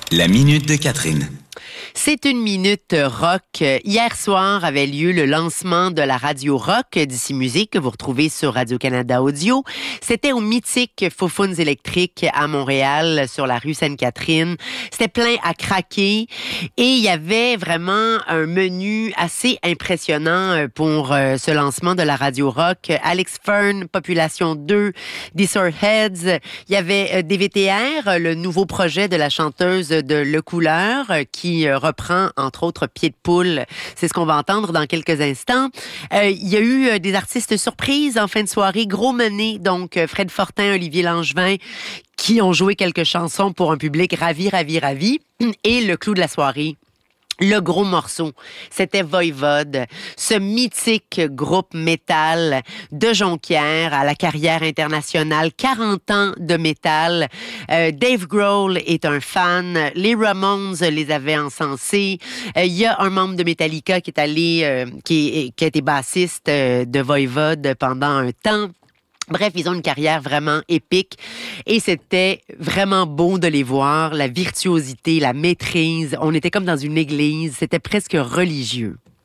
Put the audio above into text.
La minute de Catherine. C'est une minute rock. Hier soir avait lieu le lancement de la radio rock d'Ici Musique que vous retrouvez sur Radio-Canada Audio. C'était au mythique Faufounes électriques à Montréal, sur la rue Sainte-Catherine. C'était plein à craquer et il y avait vraiment un menu assez impressionnant pour ce lancement de la radio rock. Alex Fern, Population 2, Heads. Il y avait DVTR, le nouveau projet de la chanteuse de Le Couleur qui reprend, entre autres, Pied de poule. C'est ce qu'on va entendre dans quelques instants. Il y a eu des artistes surprises en fin de soirée. Gros menés, donc Fred Fortin, Olivier Langevin, qui ont joué quelques chansons pour un public ravi. Et le clou de la soirée, le gros morceau, c'était Voivode, ce mythique groupe métal de Jonquière à la carrière internationale, 40 ans de métal. Dave Grohl est un fan, les Ramones les avaient encensés. Il y a un membre de Metallica qui est allé, qui a été bassiste de Voivode pendant un temps. Bref, ils ont une carrière vraiment épique et c'était vraiment beau de les voir, la virtuosité, la maîtrise. On était comme dans une église, c'était presque religieux.